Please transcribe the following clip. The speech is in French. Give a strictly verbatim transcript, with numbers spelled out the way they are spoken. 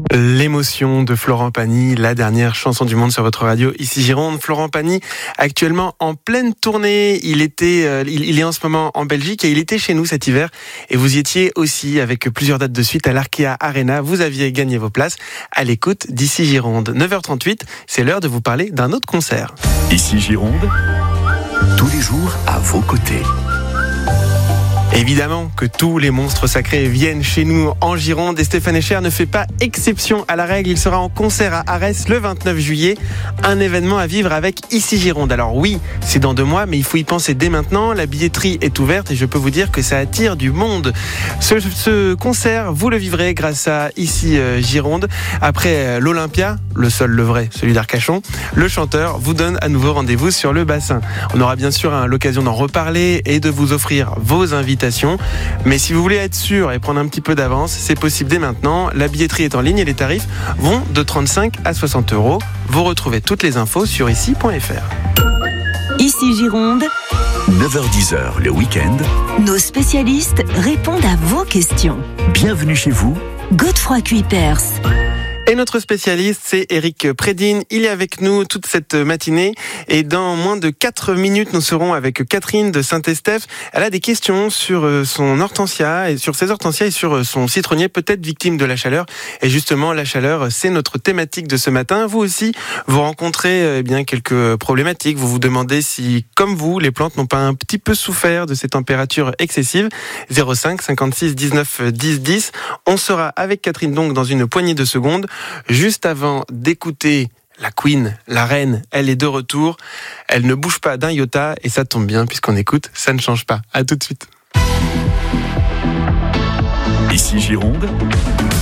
L'émotion de Florent Pagny, la dernière chanson du monde sur votre radio. Ici Gironde, Florent Pagny, actuellement en pleine tournée. Il était, euh, il, il est en ce moment en Belgique et il était chez nous cet hiver. Et vous y étiez aussi avec plusieurs dates de suite à l'Arkea Arena. Vous aviez gagné vos places à l'écoute d'Ici Gironde. neuf heures trente-huit, c'est l'heure de vous parler d'un autre concert. Ici Gironde, tous les jours à vos côtés. Évidemment que tous les monstres sacrés viennent chez nous en Gironde et Stéphane Echer ne fait pas exception à la règle. Il sera en concert à Arès le vingt-neuf juillet, un événement à vivre avec Ici Gironde. Alors oui, c'est dans deux mois, mais il faut y penser dès maintenant. La billetterie est ouverte et je peux vous dire que ça attire du monde. Ce, ce concert, vous le vivrez grâce à Ici Gironde. Après l'Olympia, le seul, le vrai, celui d'Arcachon, le chanteur vous donne à nouveau rendez-vous sur le bassin. On aura bien sûr hein, l'occasion d'en reparler et de vous offrir vos invitations. Mais si vous voulez être sûr et prendre un petit peu d'avance, c'est possible dès maintenant. La billetterie est en ligne et les tarifs vont de trente-cinq à soixante euros. Vous retrouvez toutes les infos sur ici point f r. Ici Gironde, neuf heures dix le week-end. Nos spécialistes répondent à vos questions. Bienvenue chez vous, Godefroy Cuypers. Et notre spécialiste, c'est Eric Prédine. Il est avec nous toute cette matinée. Et dans moins de quatre minutes, nous serons avec Catherine de Saint-Estèphe. Elle a des questions sur son hortensia et sur ses hortensias et sur son citronnier, peut-être victime de la chaleur. Et justement, la chaleur, c'est notre thématique de ce matin. Vous aussi, vous rencontrez eh bien quelques problématiques. Vous vous demandez si, comme vous, les plantes n'ont pas un petit peu souffert de ces températures excessives. zéro cinq cinquante-six dix-neuf dix dix. On sera avec Catherine donc dans une poignée de secondes. Juste avant d'écouter la Queen, la reine, elle est de retour. Elle ne bouge pas d'un iota et ça tombe bien puisqu'on écoute, ça ne change pas. À tout de suite. Ici Gironde.